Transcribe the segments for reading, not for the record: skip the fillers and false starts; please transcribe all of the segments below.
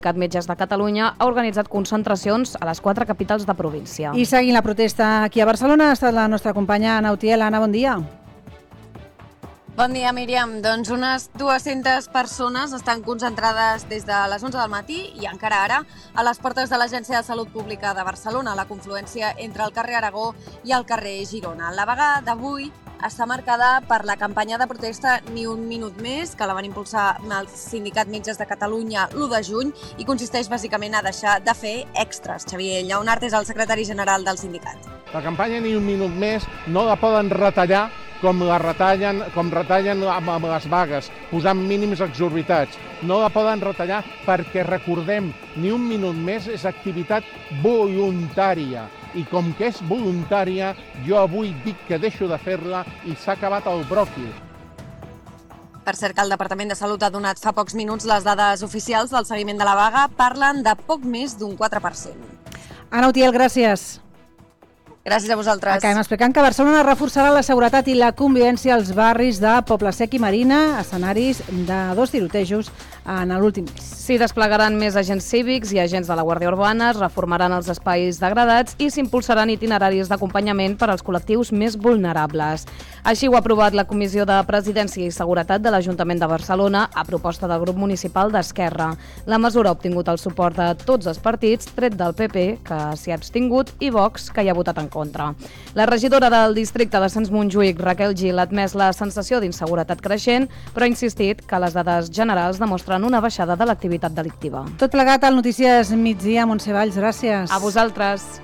Metges de Catalunya ha organitzat concentracions a les 4 capitals de província. I seguint la protesta aquí a Barcelona ha estat la nostra companya Anna Utiel. Anna, bon dia. Bon dia, Míriam. Doncs unes 200 persones estan concentrades des de les 11 del matí i encara ara a les portes de l'Agència de Salut Pública de Barcelona, a la confluència entre el carrer Aragó i el carrer Girona. La vaga d'avui està marcada per la campanya de protesta Ni un minut més, que la van impulsar el Sindicat Metges de Catalunya l'1 de juny i consisteix bàsicament a deixar de fer extras. Xavier Lleonart és el secretari general del sindicat. La campanya Ni un minut més no la poden retallar com retallen amb les vagues, posant mínims exorbitats. No la poden retallar perquè, recordem, Ni un minut més és activitat voluntària. I com que és voluntària, jo avui dic que deixo de fer-la i s'ha acabat el bròquil. Per cert, que el Departament de Salut ha donat fa pocs minuts les dades oficials del seguiment de la vaga. Parlen de poc més d'un 4%. Anna Utiel, gràcies. Gràcies a vosaltres. Acabem explicant que Barcelona reforçarà la seguretat i la convivència als barris de Poble Sec i Marina, escenaris de 2 tirotejos en l'últim mes. S'hi desplegaran més agents cívics i agents de la Guàrdia Urbana, es reformaran els espais degradats i s'impulsaran itineraris d'acompanyament per als col·lectius més vulnerables. Així ho ha aprovat la Comissió de Presidència i Seguretat de l'Ajuntament de Barcelona a proposta del grup municipal d'Esquerra. La mesura ha obtingut el suport de tots els partits, tret del PP, que s'hi ha abstingut, i Vox, que hi ha votat en contra. La regidora del districte de Sants Montjuïc, Raquel Gil, ha admès la sensació d'inseguretat creixent, però ha insistit que les dades generals demostren una baixada de l'activitat delictiva. Tot plegat al Notícies Migdia. Montse Valls, gràcies. A vosaltres.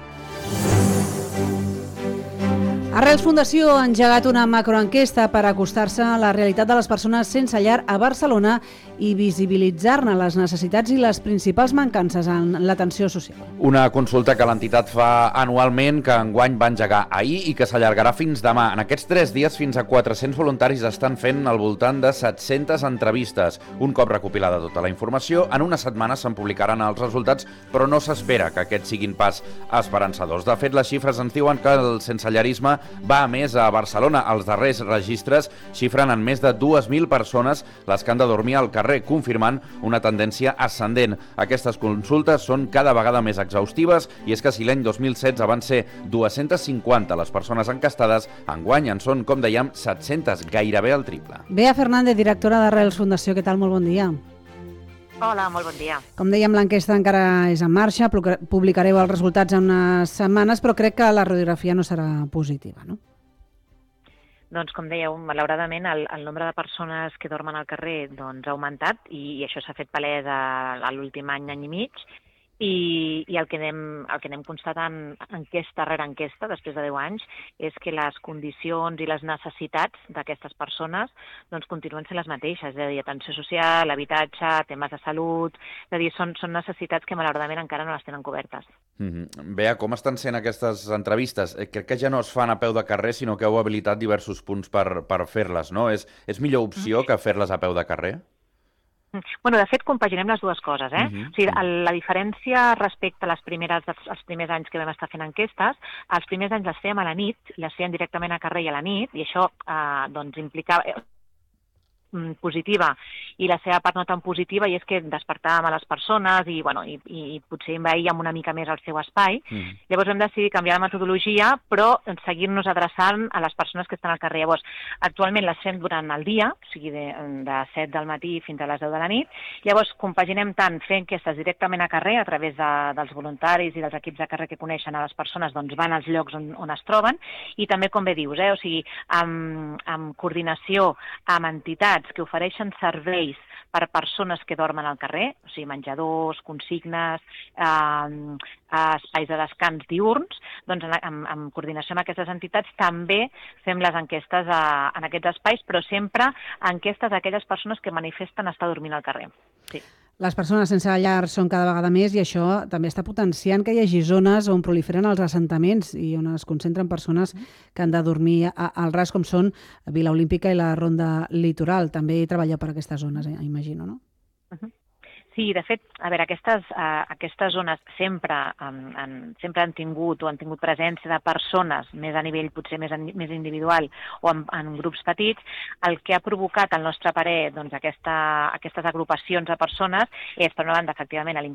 Arrels Fundació ha engegat una macroenquesta per acostar-se a la realitat de les persones sense llar a Barcelona i visibilitzar-ne les necessitats i les principals mancances en l'atenció social. Una consulta que l'entitat fa anualment, que enguany va engegar ahir i que s'allargarà fins demà. En aquests 3 dies, fins a 400 voluntaris estan fent al voltant de 700 entrevistes. Un cop recopilada tota la informació, en una setmana se'n publicaran els resultats, però no s'espera que aquests siguin pas esperançadors. De fet, les xifres ens diuen que el sensellarisme va a més a Barcelona. Els darrers registres xifren en més de 2.000 persones les que han de dormir al carrer, confirmant una tendència ascendent. Aquestes consultes són cada vegada més exhaustives i és que si l'any 2016 van ser 250 les persones encastades, enguany en són, com dèiem, 700, gairebé el triple. Bea Fernández, directora d'Arrels Fundació, què tal? Molt bon dia. Hola, molt bon dia. Com dèiem, l'enquesta encara és en marxa, publicareu els resultats en unes setmanes, però crec que la radiografia no serà positiva, no? Doncs, com dèieu, malauradament el nombre de persones que dormen al carrer ha augmentat i això s'ha fet palès a l'últim any i mig. I el que anem constatant enquesta rere enquesta, després de 10 anys, és que les condicions i les necessitats d'aquestes persones continuen sent les mateixes, és a dir, atenció social, habitatge, temes de salut, és a dir, són necessitats que malauradament encara no les tenen cobertes. Bea, com estan sent aquestes entrevistes? Crec que ja no es fan a peu de carrer, sinó que heu habilitat diversos punts per fer-les, no? És millor opció que fer-les a peu de carrer? Bueno, de fet, compaginem les dues coses, O sigui, la diferència respecte als primers anys que vam estar fent enquestes, els primers anys les fèiem a la nit, les fèiem directament a carrer i a la nit, i això implicava positiva i la seva part no tan positiva, i és que despertàvem a les persones i potser envaíem una mica més el seu espai. Llavors vam decidir canviar la metodologia, però seguir-nos adreçant a les persones que estan al carrer. Llavors, actualment les fem durant el dia, o sigui, de 7 del matí fins a les 10 de la nit. Llavors, compaginem tant fent enquestes directament a carrer, a través dels voluntaris i dels equips de carrer que coneixen a les persones, van als llocs on es troben, i també, com bé dius, o sigui, amb coordinació amb entitats que ofereixen serveis per persones que dormen al carrer, o sigui, menjadors, consignes, espais de descans diürns, en coordinació amb aquestes entitats també fem les enquestes en aquests espais, però sempre enquestes a aquelles persones que manifesten estar dormint al carrer. Sí. Les persones sense llar són cada vegada més i això també està potenciant que hi hagi zones on proliferen els assentaments i on es concentren persones que han de dormir al ras, com són Vila Olímpica i la Ronda Litoral. També treballeu per aquestes zones, imagino, no? Sí, de fet, a veure, aquestes zones sempre han tingut presència de persones, més a nivell potser més individual o en grups petits. El que ha provocat, al nostre parer, aquestes agrupacions de persones és, per una banda, efectivament,